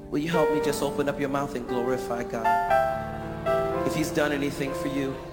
Will you help me just open up your mouth and glorify God? If he's done anything for you,